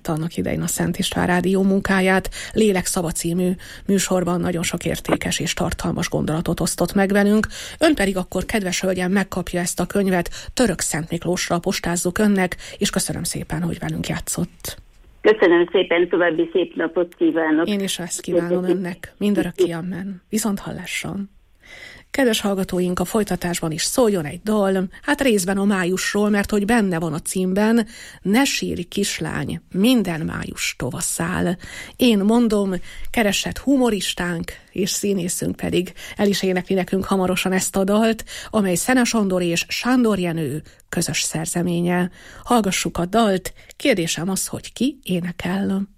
vezette annak idején a Szent István Rádió munkáját. Lélekszava című műsorban nagyon sok értékes és tartalmas gondolatot osztott meg velünk. Ön pedig akkor, kedves hölgyem, megkapja ezt a könyvet. Török Szent Miklósra postázzuk önnek, és köszönöm szépen, hogy velünk játszott. Köszönöm szépen, további szép napot kívánok. Én is ezt kívánom önnek. Mindörökké amen. Viszont hallásra. Kedves hallgatóink, a folytatásban is szóljon egy dal, hát részben a májusról, mert hogy benne van a címben: ne sírj, kislány, minden május tovasszál. Én mondom, keresett humoristánk és színészünk pedig el is énekli nekünk hamarosan ezt a dalt, amely Szenes Andor és Sándor Jenő közös szerzeménye. Hallgassuk a dalt, kérdésem az, hogy ki énekel.